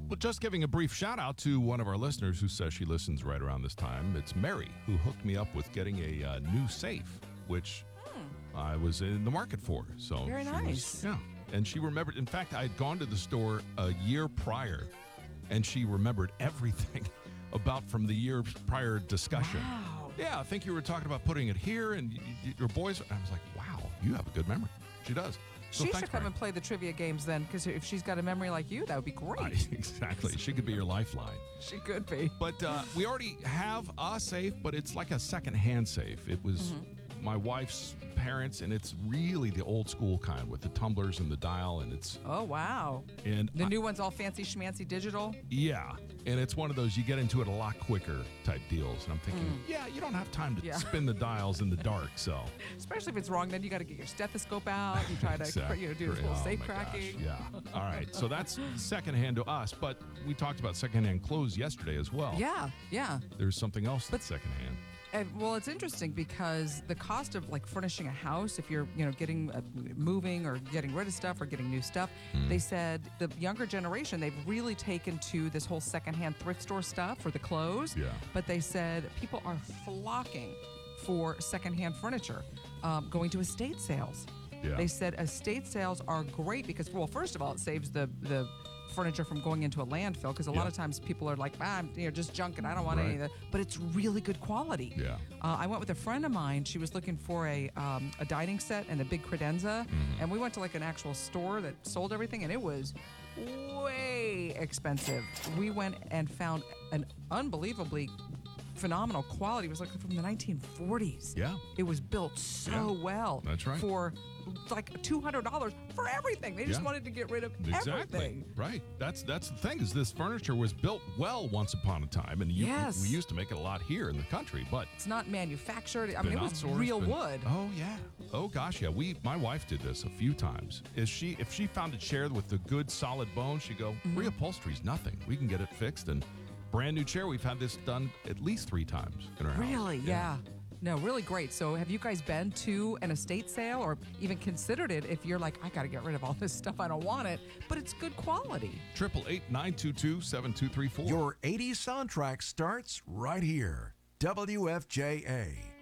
Well, just giving a brief shout out to one of our listeners who says she listens right around this time. It's Mary, who hooked me up with getting a new safe, which I was in the market for. So Very nice. Yeah. And she remembered. In fact, I had gone to the store a year prior, and she remembered everything about from the year prior discussion. Wow. Yeah, I think you were talking about putting it here, and your boys. I was like, wow, you have a good memory. She does. So She thanks, should come Mary. and play the trivia games then, because if she's got a memory like you, that would be great. Exactly. She could be your lifeline. She could be. But we already have a safe, but it's like a second-hand safe. It was my wife's parents, and it's really the old school kind with the tumblers and the dial, and it's Oh, wow. and The new one's all fancy schmancy digital. yeah, and it's one of those you get into it a lot quicker type deals. And I'm thinking, yeah, you don't have time to Yeah. spin the dials in the dark, so Especially if it's wrong, then you got to get your stethoscope out. You try to Exactly. do a little Oh, safe my gosh, cracking. Yeah. All right. So that's secondhand to us, but we talked about secondhand clothes yesterday as well. Yeah, yeah. There's something else that's secondhand. And, well, it's interesting because the cost of like furnishing a house, if you're getting moving or getting rid of stuff or getting new stuff, they said the younger generation, they've really taken to this whole secondhand thrift store stuff for the clothes. Yeah. But they said people are flocking for secondhand furniture, going to estate sales. Yeah. They said estate sales are great because, well, first of all, it saves the furniture from going into a landfill because a lot Yeah. of times people are like, I'm just junk and I don't want any of Right. that. But it's really good quality. Yeah. I went with a friend of mine. She was looking for a dining set and a big credenza, and we went to like an actual store that sold everything, and it was way expensive. We went and found an unbelievably phenomenal quality. It was like from the 1940s. Yeah. It was built so Yeah. well. That's right. For like $200 for everything. They just Yeah. wanted to get rid of Exactly. everything. Right. That's the thing is this furniture was built well once upon a time, and Yes. we used to make it a lot here in the country, but It's not manufactured. I mean, been it was outsourced, real been- wood. Oh yeah. Oh gosh, yeah. My wife did this a few times. If she found a chair with the good solid bone, she'd go, reupholstery's nothing. We can get it fixed, and brand new chair. We've had this done at least 3 times in our house. Really? Yeah. No, really great. So have you guys been to an estate sale or even considered it if you're like, I got to get rid of all this stuff, I don't want it, but it's good quality? 888-922-7234. Your 80s soundtrack starts right here. WFJA.